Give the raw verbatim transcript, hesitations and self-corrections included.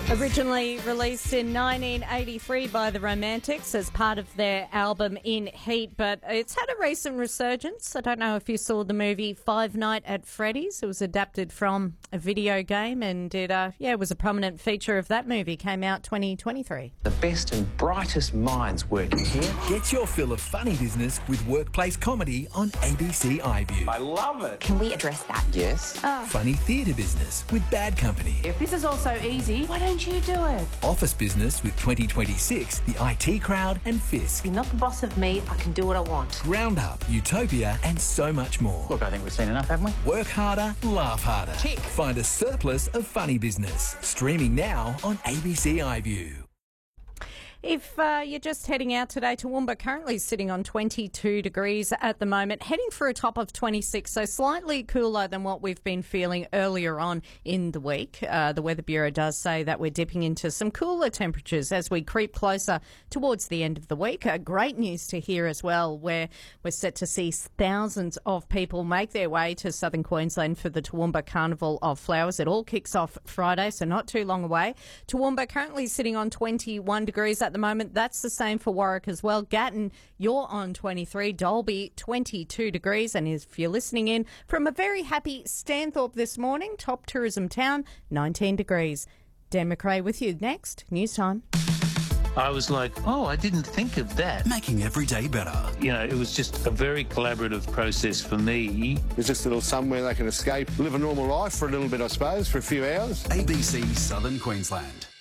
Originally released in nineteen eighty-three by the Romantics as part of their album In Heat, but it's had a recent resurgence. I don't know if you saw the movie Five Nights at Freddy's. It was adapted from a video game, and it uh, yeah, it was a prominent feature of that movie. Came out twenty twenty-three. The best and brightest minds working here. Get your fill of funny business with workplace comedy on A B C iView. I love it. Can we address that? Yes. Oh. Funny theatre business with Bad Company. If this is all so easy, why don't you do it? Office business with twenty twenty-six, The I T Crowd and Fisk. You're not the boss of me, I can do what I want. Ground Up, Utopia and so much more. Look, I think we've seen enough, haven't we? Work harder, laugh harder. Tick. Find a surplus of funny business. Streaming now on A B C iView. If uh, you're just heading out today, Toowoomba currently sitting on twenty-two degrees at the moment, heading for a top of twenty-six, so slightly cooler than what we've been feeling earlier on in the week. Uh, the Weather Bureau does say that we're dipping into some cooler temperatures as we creep closer towards the end of the week. Uh, great news to hear as well, where we're set to see thousands of people make their way to southern Queensland for the Toowoomba Carnival of Flowers. It all kicks off Friday, so not too long away. Toowoomba currently sitting on twenty-one degrees at the moment. That's the same for Warwick as well. Gatton, you're on twenty-three. Dalby, twenty-two degrees. And if you're listening in from a very happy Stanthorpe this morning, top tourism town, nineteen degrees. Dan McRae with you next. News time. I was like, oh, I didn't think of that. Making every day better. You know, it was just a very collaborative process for me. There's just a little somewhere they can escape, live a normal life for a little bit, I suppose, for a few hours. A B C Southern Queensland.